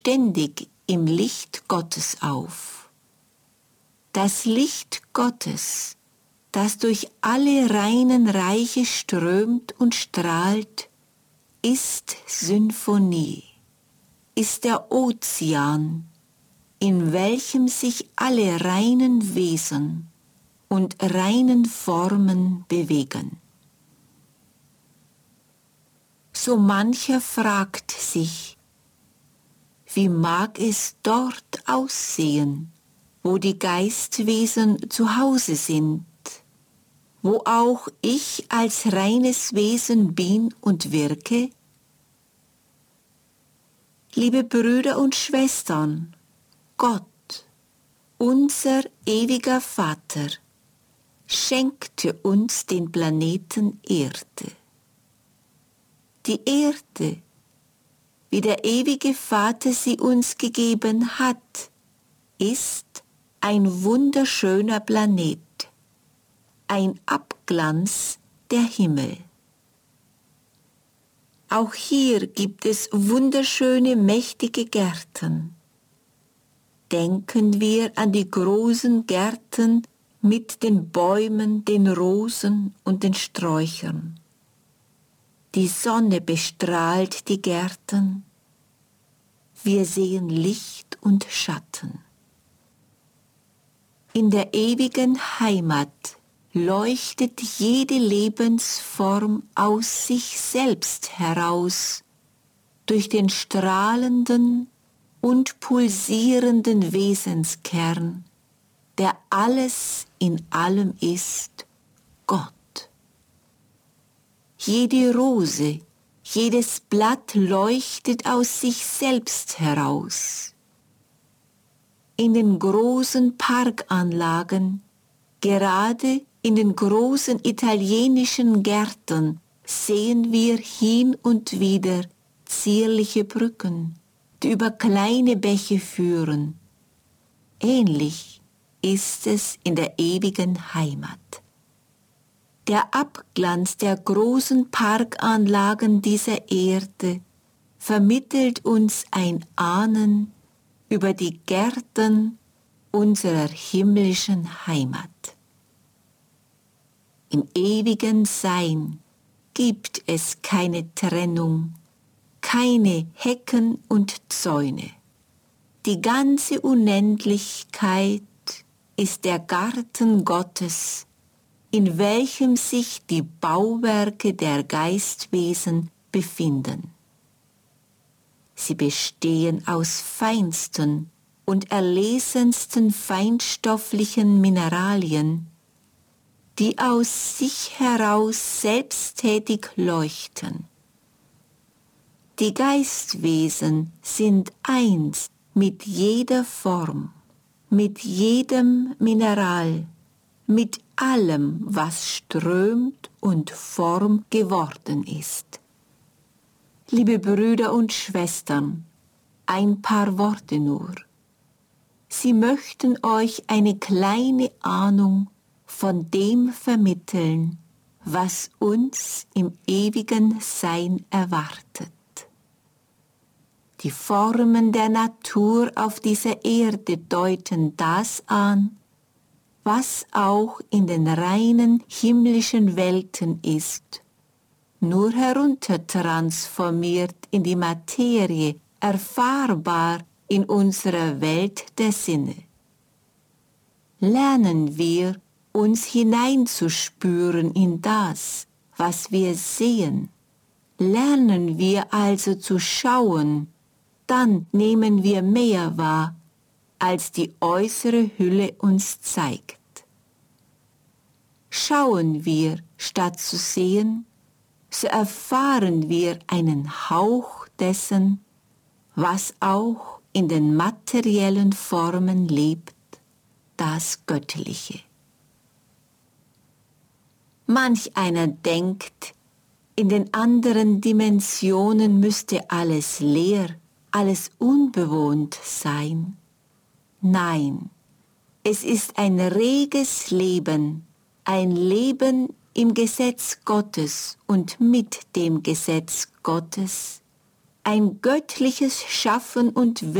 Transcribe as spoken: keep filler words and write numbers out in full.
ständig im Licht Gottes auf. Das Licht Gottes, das durch alle reinen Reiche strömt und strahlt, ist Symphonie, ist der Ozean, in welchem sich alle reinen Wesen und reinen Formen bewegen. So mancher fragt sich, wie mag es dort aussehen, wo die Geistwesen zu Hause sind, wo auch ich als reines Wesen bin und wirke? Liebe Brüder und Schwestern, Gott, unser ewiger Vater, schenkte uns den Planeten Erde. Die Erde, wie der ewige Vater sie uns gegeben hat, ist ein wunderschöner Planet, ein Abglanz der Himmel. Auch hier gibt es wunderschöne, mächtige Gärten. Denken wir an die großen Gärten mit den Bäumen, den Rosen und den Sträuchern. Die Sonne bestrahlt die Gärten. Wir sehen Licht und Schatten. In der ewigen Heimat leuchtet jede Lebensform aus sich selbst heraus, durch den strahlenden und pulsierenden Wesenskern, der alles in allem ist, Gott. Jede Rose, jedes Blatt leuchtet aus sich selbst heraus. In den großen Parkanlagen, gerade in den großen italienischen Gärten, sehen wir hin und wieder zierliche Brücken, die über kleine Bäche führen. Ähnlich ist es in der ewigen Heimat. Der Abglanz der großen Parkanlagen dieser Erde vermittelt uns ein Ahnen über die Gärten unserer himmlischen Heimat. Im ewigen Sein gibt es keine Trennung, keine Hecken und Zäune. Die ganze Unendlichkeit ist der Garten Gottes, in welchem sich die Bauwerke der Geistwesen befinden. Sie bestehen aus feinsten und erlesensten feinstofflichen Mineralien, die aus sich heraus selbsttätig leuchten. Die Geistwesen sind eins mit jeder Form, mit jedem Mineral, mit allem, was strömt und Form geworden ist. Liebe Brüder und Schwestern, ein paar Worte nur. Sie möchten euch eine kleine Ahnung von dem vermitteln, was uns im ewigen Sein erwartet. Die Formen der Natur auf dieser Erde deuten das an, was auch in den reinen himmlischen Welten ist, nur heruntertransformiert in die Materie, erfahrbar in unserer Welt der Sinne. Lernen wir, uns hineinzuspüren in das, was wir sehen. Lernen wir also zu schauen, dann nehmen wir mehr wahr, als die äußere Hülle uns zeigt. Schauen wir, statt zu sehen, so erfahren wir einen Hauch dessen, was auch in den materiellen Formen lebt, das Göttliche. Manch einer denkt, in den anderen Dimensionen müsste alles leer, alles unbewohnt sein. Nein, es ist ein reges Leben, ein Leben im Gesetz Gottes und mit dem Gesetz Gottes, ein göttliches Schaffen und